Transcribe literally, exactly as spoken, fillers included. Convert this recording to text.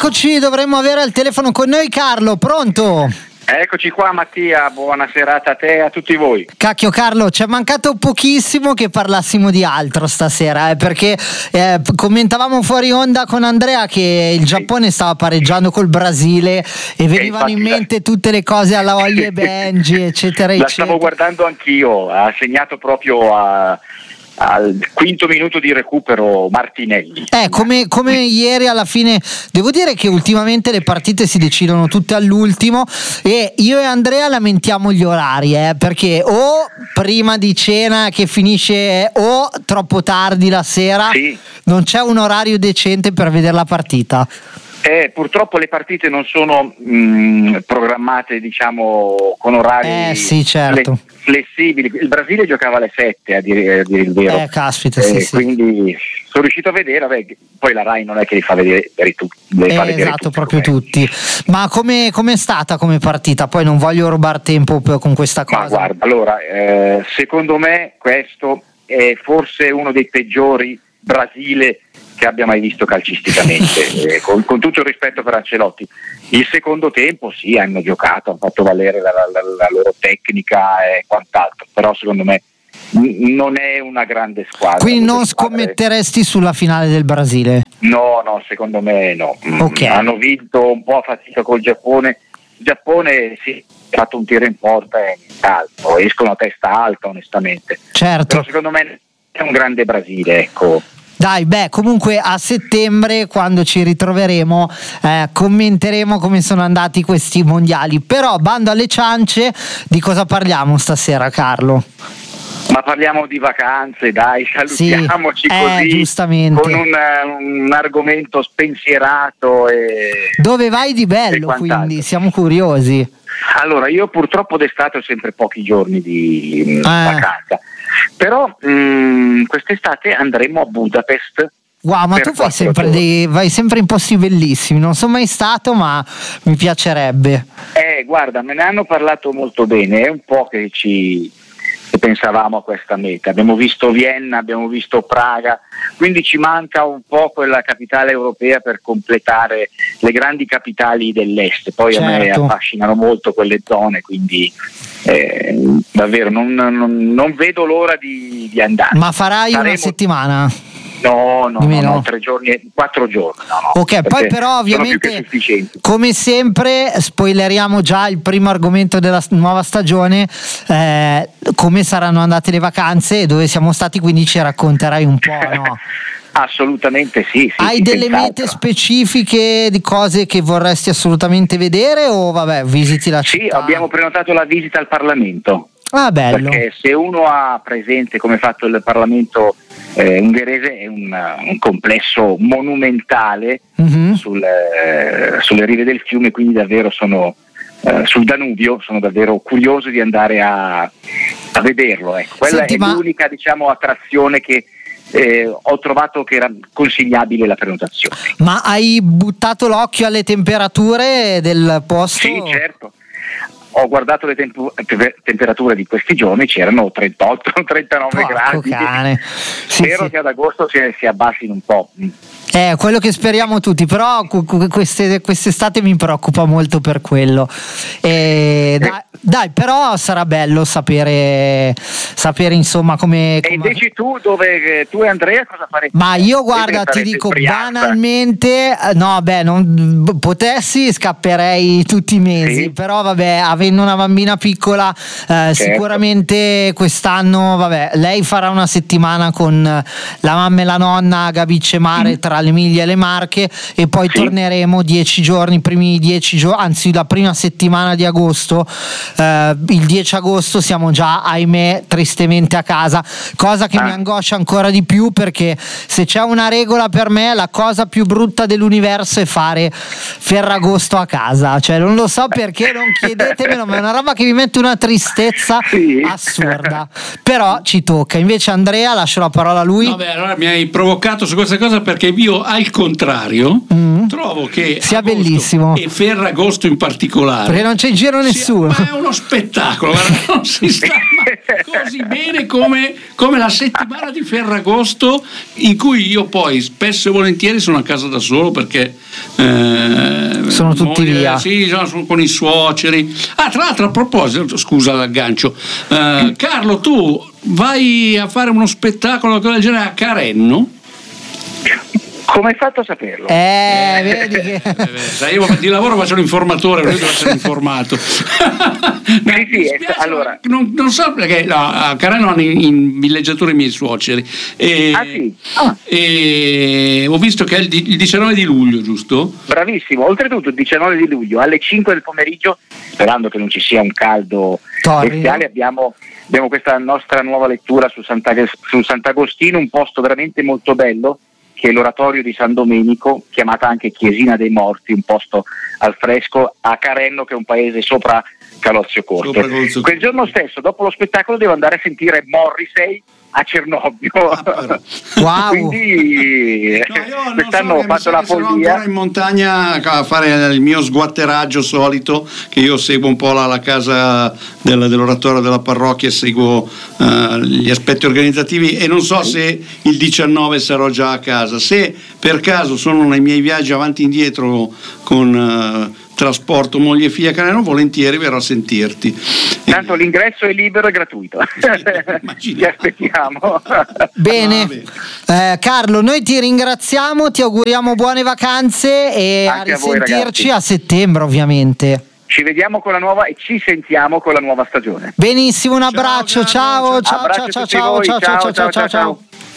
eccoci, dovremmo avere al telefono con noi Carlo, pronto? Eccoci qua Mattia, buona serata a te e a tutti voi. Cacchio Carlo, ci è mancato pochissimo che parlassimo di altro stasera, eh, perché eh, commentavamo fuori onda con Andrea che il Giappone stava pareggiando col Brasile e venivano in mente la... tutte le cose alla Olli e Benji, eccetera, la eccetera. Stavo guardando anch'io, ha segnato proprio a... al quinto minuto di recupero Martinelli. Eh, come, come ieri alla fine, devo dire che ultimamente le partite si decidono tutte all'ultimo e io e Andrea lamentiamo gli orari, eh, perché o prima di cena che finisce o troppo tardi la sera, sì. Non c'è un orario decente per vedere la partita. Eh, purtroppo le partite non sono mh, programmate, diciamo, con orari eh, sì, certo. flessibili. Il Brasile giocava alle sette, a dire, a dire il vero. Eh, caspita, eh, sì, sì. Quindi sono riuscito a vedere, vabbè, poi la Rai non è che li fa vedere, vedere tutti. Eh, esatto, tutti, proprio come. tutti. Ma come è stata come partita? Poi non voglio rubare tempo con questa cosa. Ma guarda, allora, eh, secondo me questo è forse uno dei peggiori Brasile che abbia mai visto calcisticamente, eh, con, con tutto il rispetto per Ancelotti. Il secondo tempo sì, hanno giocato, hanno fatto valere la, la, la loro tecnica e quant'altro, però secondo me n- non è una grande squadra. Quindi non scommetteresti sulla finale del Brasile? No, no, secondo me no. Okay. Hanno vinto un po' a fatica col Giappone. Il Giappone sì, ha fatto un tiro in porta e nient'altro, escono a testa alta onestamente. Certo. Però secondo me è un grande Brasile, ecco. Dai, beh, comunque a settembre quando ci ritroveremo eh, commenteremo come sono andati questi mondiali. Però bando alle ciance, di cosa parliamo stasera, Carlo? Ma parliamo di vacanze, dai, salutiamoci sì, così, eh, giustamente. Con un, un argomento spensierato e dove vai di bello, quindi siamo curiosi. Allora, io purtroppo d'estate ho sempre pochi giorni di eh. vacanza. Però mh, quest'estate andremo a Budapest. Wow, ma tu fai sempre dei, vai sempre in posti bellissimi, non sono mai stato ma mi piacerebbe. Eh, guarda, me ne hanno parlato molto bene, è un po' che ci che pensavamo a questa meta. Abbiamo visto Vienna, abbiamo visto Praga, quindi ci manca un po' quella capitale europea per completare le grandi capitali dell'est. Poi certo. A me affascinano molto quelle zone, quindi eh, davvero non, non, non vedo l'ora di, di andare. Ma farai Saremo... una settimana? No, no, no, no, tre giorni, quattro giorni. No, no, ok, poi però ovviamente come sempre spoileriamo già il primo argomento della nuova stagione, eh, come saranno andate le vacanze e dove siamo stati, quindi ci racconterai un po', no? Assolutamente sì, sì. Hai sì, delle senz'altro. mete specifiche di cose che vorresti assolutamente vedere o vabbè, visiti la città? Sì, abbiamo prenotato la visita al Parlamento. Ah, bello. Perché se uno ha presente come è fatto il Parlamento eh, ungherese, è un, un complesso monumentale mm-hmm. sul, eh, sulle rive del fiume, quindi davvero sono eh, sul Danubio, sono davvero curioso di andare a, a vederlo. Ecco. Quella Senti, è ma... l'unica diciamo, attrazione che eh, ho trovato che era consigliabile la prenotazione. Ma hai buttato l'occhio alle temperature del posto? Sì, certo. Ho guardato le tempu- temperature di questi giorni, c'erano trentotto trentanove Porco gradi. Cane. Sì, Spero sì. che ad agosto si, si abbassino un po'. Eh, quello che speriamo tutti, però queste, quest'estate mi preoccupa molto per quello. Eh, dai, dai, però sarà bello sapere, sapere insomma come. E invece tu, dove tu e Andrea cosa farete? Ma io guarda, ti dico banalmente, no, beh, non potessi scapperei tutti i mesi, sì. Però vabbè, avendo una bambina piccola, eh, certo. Sicuramente quest'anno, vabbè, lei farà una settimana con la mamma e la nonna a Gabicce Mare mm. tra l'Emilia e le Marche e poi sì. Torneremo dieci giorni, i primi dieci giorni, anzi la prima settimana di agosto, eh, il dieci agosto siamo già, ahimè, tristemente a casa, cosa che ah. mi angoscia ancora di più perché se c'è una regola per me la cosa più brutta dell'universo è fare Ferragosto a casa, cioè non lo so perché, non chiedetemelo, ma è una roba che mi mette una tristezza sì. assurda, però ci tocca. Invece Andrea, lascio la parola a lui. No, beh, allora mi hai provocato su questa cosa perché io io al contrario mm. trovo che sia agosto, bellissimo, e Ferragosto in particolare, perché non c'è in giro nessuno, sia, ma è uno spettacolo, non si sta così bene come, come la settimana di Ferragosto, in cui io poi spesso e volentieri sono a casa da solo perché eh, sono tutti moglie, via, sì, sono con i suoceri. Ah, tra l'altro, a proposito, scusa l'aggancio, eh, Carlo, tu vai a fare uno spettacolo del genere a Carenno? Come hai fatto a saperlo? Eh, vedi che... eh, sai, io di lavoro faccio l'informatore, lui deve essere informato. No, sì, sì, spiace, allora. non, non so perché no, a Carenno hanno in, in villeggiatura i miei suoceri. E, ah, sì? Ah. E ho visto che è il, il diciannove di luglio, giusto? Bravissimo, oltretutto il diciannove di luglio alle cinque del pomeriggio, sperando che non ci sia un caldo bestiale, abbiamo, abbiamo questa nostra nuova lettura su, Santa, su Sant'Agostino, un posto veramente molto bello, che è l'oratorio di San Domenico, chiamata anche Chiesina dei Morti, un posto al fresco a Carenno, che è un paese sopra Calozio Corto. Quel giorno stesso, dopo lo spettacolo, devo andare a sentire Morrissey a Cernobbio. Ah, wow. Quindi no, quest'anno so, ho fatto la follia. Sono ancora in montagna a fare il mio sguatteraggio solito, che io seguo un po' la, la casa del, dell'oratorio della parrocchia e seguo uh, gli aspetti organizzativi, e non so se il diciannove sarò già a casa. Se per caso sono nei miei viaggi avanti e indietro con uh, trasporto moglie e figlia a Carenno, volentieri verrò a sentirti. Tanto l'ingresso è libero e gratuito. Sì, ti aspettiamo. Bene, eh, Carlo, noi ti ringraziamo, ti auguriamo buone vacanze e anche a risentirci a, a settembre, ovviamente. Ci vediamo con la nuova e ci sentiamo con la nuova stagione. Benissimo, un abbraccio, ciao ciao ciao ciao ciao ciao ciao ciao ciao ciao ciao.